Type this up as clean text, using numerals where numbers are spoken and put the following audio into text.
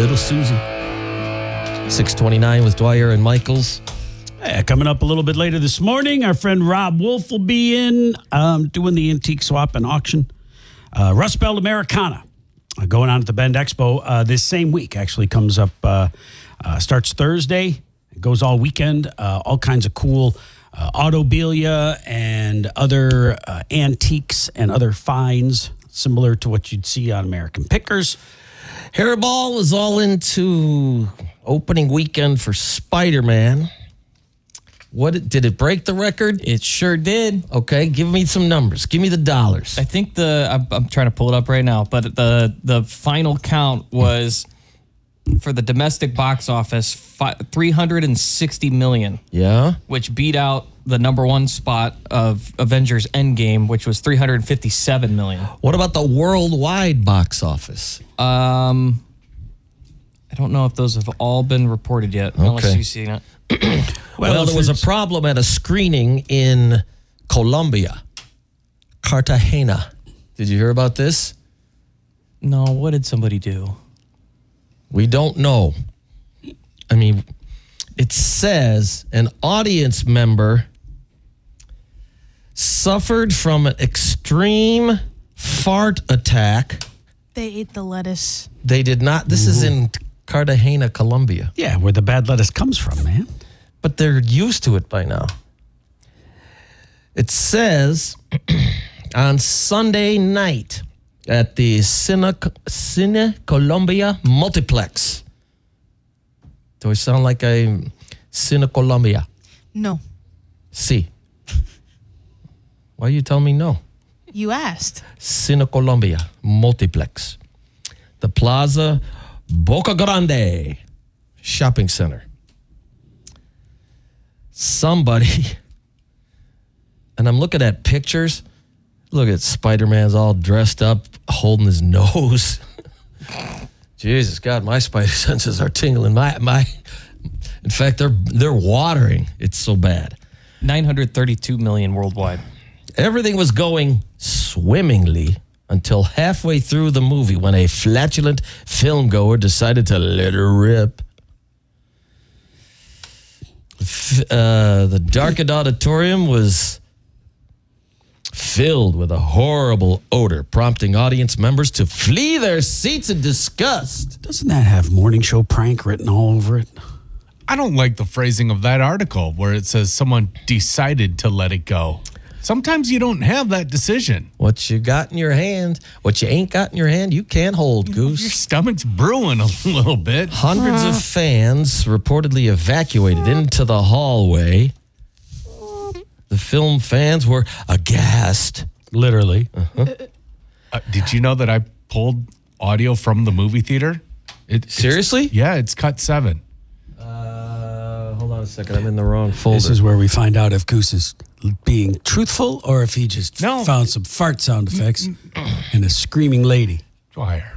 Little Susie. 6:29 with Dwyer and Michaels. Coming up a little bit later this morning, our friend Rob Wolf will be in doing the antique swap and auction. Rust Belt Americana going on at the Bend Expo this same week. Actually comes up, starts Thursday, goes all weekend. All kinds of cool autobilia and other antiques and other finds similar to what you'd see on American Pickers. Hairball is all into opening weekend for Spider-Man. Did it break the record? It sure did. Okay, give me some numbers. Give me the dollars. I think I'm trying to pull it up right now, but the final count was for the domestic box office, $360 million. Yeah? Which beat out the number one spot of Avengers Endgame, which was $357 million. What about the worldwide box office? I don't know if those have all been reported yet, unless you've seen it. Well, there was a problem at a screening in Colombia, Cartagena. Did you hear about this? No, what did somebody do? We don't know. I mean, it says an audience member suffered from an extreme fart attack. They ate the lettuce. They did not. This is in Cartagena, Colombia. Yeah, where the bad lettuce comes from, man. But they're used to it by now. It says on Sunday night at the Cine Colombia Multiplex. Do I sound like I'm Cine Colombia? No. Si. Why are you telling me no? You asked. Cine Colombia Multiplex. The Plaza Boca Grande Shopping Center. Somebody, and I'm looking at pictures. Look at Spider-Man's all dressed up, holding his nose. Jesus God, my spider senses are tingling. In fact, they're watering. It's so bad. 932 million worldwide. Everything was going swimmingly until halfway through the movie when a flatulent filmgoer decided to let her rip. The darkened auditorium was filled with a horrible odor, prompting audience members to flee their seats in disgust. Doesn't that have morning show prank written all over it? I don't like the phrasing of that article where it says someone decided to let it go. Sometimes you don't have that decision. What you got in your hand, what you ain't got in your hand, you can't hold, Goose. Your stomach's brewing a little bit. Hundreds of fans reportedly evacuated into the hallway. The film fans were aghast. Literally. Did you know that I pulled audio from the movie theater? Seriously? Yeah, it's cut 7. Hold on a second. I'm in the wrong folder. This is where we find out if Goose is being truthful or if he just No. found some fart sound effects and a screaming lady. Dwyer.